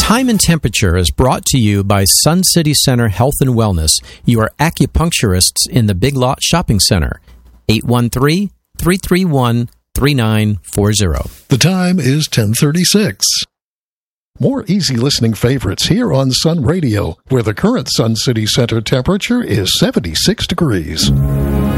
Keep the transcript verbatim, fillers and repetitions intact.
Time and Temperature is brought to you by Sun City Center Health and Wellness, your acupuncturists in the Big Lot Shopping Center. eight one three, three three one, three nine four zero. The time is ten thirty-six. More easy listening favorites here on Sun Radio, where the current Sun City Center temperature is seventy-six degrees.